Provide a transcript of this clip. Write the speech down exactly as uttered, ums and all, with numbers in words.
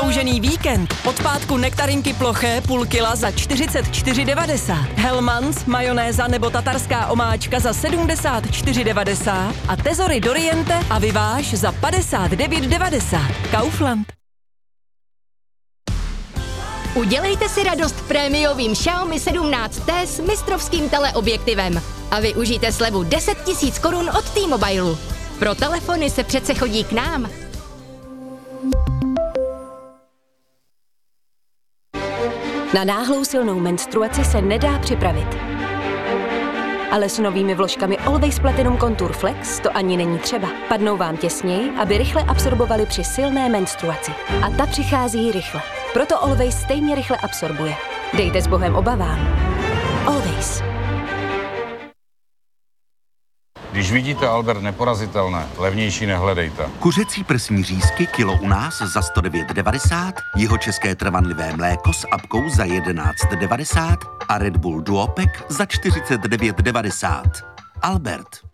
prodloužený víkend. Od pátku nektarinky ploché půl kila za čtyřicet čtyři devadesát. Hellmann's, majonéza nebo tatarská omáčka za sedmdesát čtyři devadesát. A Tezory Doriente a Viváš za padesát devět devadesát. Kaufland. Udělejte si radost prémiovým Xiaomi sedmnáct T s mistrovským teleobjektivem a využijte slevu deset tisíc korun od T-Mobilu. Pro telefony se přece chodí k nám. Na náhlou silnou menstruaci se nedá připravit. Ale s novými vložkami Always Platinum Contour Flex to ani není třeba. Padnou vám těsněji, aby rychle absorbovaly při silné menstruaci. A ta přichází rychle. Proto Always stejně rychle absorbuje. Dejte s Bohem obavám. Always. Když vidíte Albert neporazitelné, levnější nehledejte. Kuřecí prsní řízky kilo u nás za sto devět devadesát, jihočeské trvanlivé mléko s apkou za jedenáct devadesát a Red Bull Duopek za čtyřicet devět devadesát. Albert.